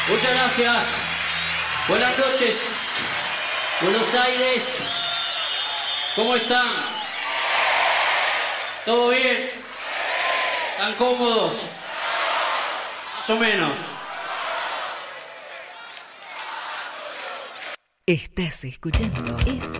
Muchas gracias. Buenas noches. Buenos Aires. ¿Cómo están? ¿Todo bien? ¿Están cómodos? Más o menos. Estás escuchando